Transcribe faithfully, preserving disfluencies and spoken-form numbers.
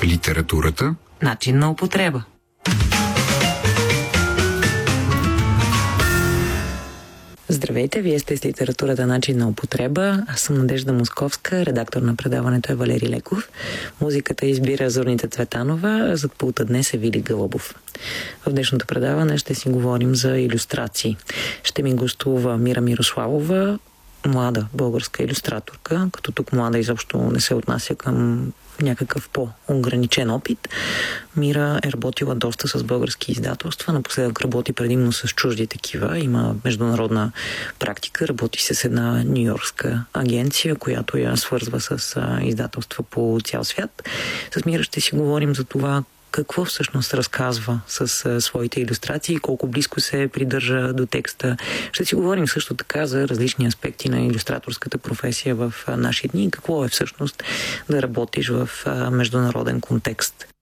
Литературата – начин на употреба. Здравейте, вие сте с литературата начин на употреба. Аз съм Надежда Московска, редактор на предаването е Валери Леков. Музиката избира Зорница Цветанова, зад пулта днес е Вили Гълъбов. В днешното предаване ще си говорим за илюстрации. Ще ми гостува Мира Мирославова, млада българска илюстраторка, като тук млада изобщо не се отнася към някакъв по-ограничен опит. Мира е работила доста с български издателства, напоследък работи предимно с чужди такива. Има международна практика, работи с една нюйоркска агенция, която я свързва с издателства по цял свят. С Мира ще си говорим за това какво всъщност разказва с а, своите илюстрации, колко близко се придържа до текста. Ще си говорим също така за различни аспекти на илюстраторската професия в а, наши дни и какво е всъщност да работиш в а, международен контекст.